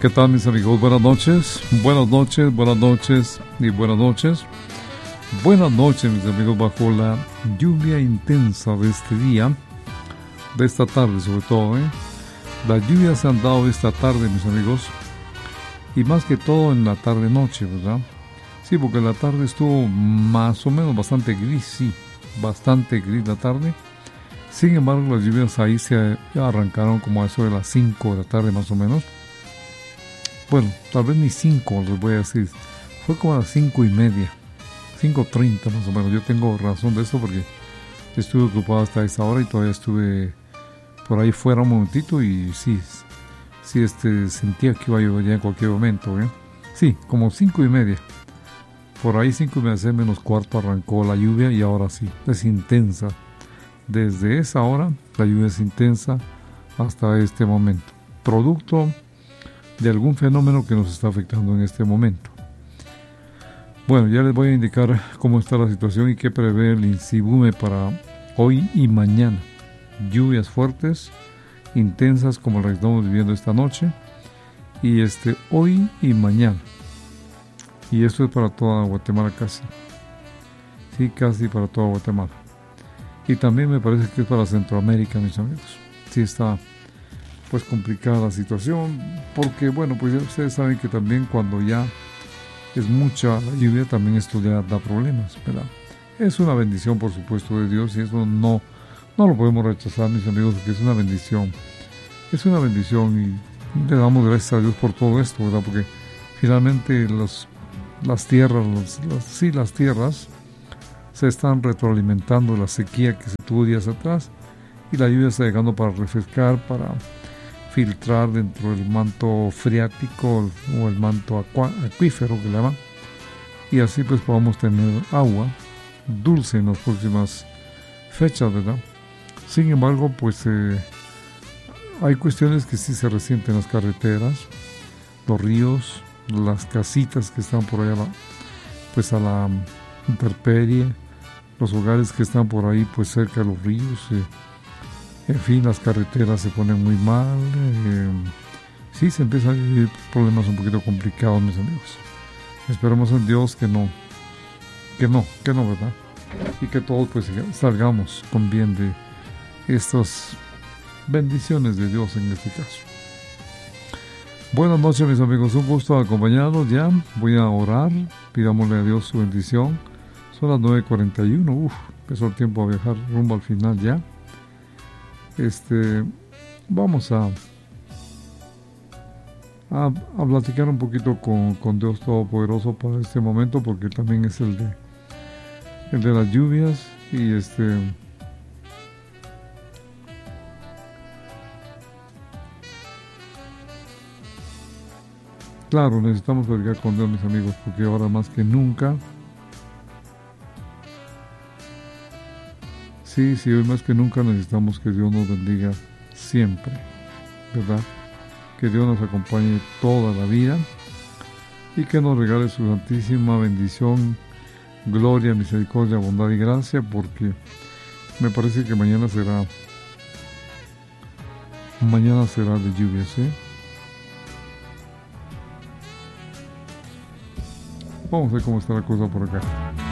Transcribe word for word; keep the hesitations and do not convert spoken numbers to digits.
¿Qué tal, mis amigos? Buenas noches, buenas noches, buenas noches y buenas noches. Buenas noches, mis amigos, bajo la lluvia intensa de este día, de esta tarde sobre todo, ¿eh? Las lluvias se han dado esta tarde, mis amigos, y más que todo en la tarde-noche, ¿verdad? Sí, porque la tarde estuvo más o menos bastante gris, sí, bastante gris la tarde. Sin embargo, las lluvias ahí se arrancaron como a eso de las cinco de la tarde más o menos. Bueno, tal vez ni cinco, les voy a decir. Fue como a las cinco y media, cinco treinta más o menos. Yo tengo razón de eso porque estuve ocupado hasta esa hora y todavía estuve por ahí fuera un momentito y sí, sí este, sentía que iba a llover ya en cualquier momento, ¿eh? Sí, como cinco y media. Por ahí cinco y media menos cuarto arrancó la lluvia y ahora sí, es intensa. Desde esa hora la lluvia es intensa hasta este momento. Producto de algún fenómeno que nos está afectando en este momento. Bueno, ya les voy a indicar cómo está la situación y qué prevé el INSIBUME para hoy y mañana. Lluvias fuertes, intensas como las que estamos viviendo esta noche, y este hoy y mañana. Y esto es para toda Guatemala casi. Sí, casi para toda Guatemala. Y también me parece que es para Centroamérica, mis amigos. Sí está pues complicada la situación, porque bueno, pues ya ustedes saben que también cuando ya es mucha la lluvia, también esto ya da problemas, ¿verdad? Es una bendición, por supuesto, de Dios, y eso no, no lo podemos rechazar, mis amigos, porque es una bendición. Es una bendición y le damos gracias a Dios por todo esto, ¿verdad? Porque finalmente los, las tierras, los, las, sí, las tierras se están retroalimentando la sequía que se tuvo días atrás, y la lluvia está llegando para refrescar, para filtrar dentro del manto freático o el manto acuífero que le llaman, y así pues podamos tener agua dulce en las próximas fechas, ¿verdad? Sin embargo, pues eh, hay cuestiones que sí se resienten: las carreteras, los ríos, las casitas que están por allá, pues a la intemperie, los hogares que están por ahí pues cerca de los ríos, eh, en fin, las carreteras se ponen muy mal, eh, sí, se empiezan a vivir problemas un poquito complicados, mis amigos. Esperemos en Dios que no, que no, que no, ¿verdad? Y que todos pues salgamos con bien de estas bendiciones de Dios en este caso. Buenas noches, mis amigos, un gusto acompañarlos ya. Voy a orar, pidámosle a Dios su bendición. Son las nueve cuarenta y uno, uff, empezó el tiempo a viajar rumbo al final ya. Este, vamos a, a, a platicar un poquito con, con Dios Todopoderoso para este momento, porque también es el de, el de las lluvias y este, claro, necesitamos platicar con Dios, mis amigos, porque ahora más que nunca, sí, sí, hoy más que nunca necesitamos que Dios nos bendiga siempre, ¿verdad? Que Dios nos acompañe toda la vida y que nos regale su santísima bendición, gloria, misericordia, bondad y gracia, porque me parece que mañana será, mañana será de lluvias, ¿eh? Vamos a ver cómo está la cosa por acá.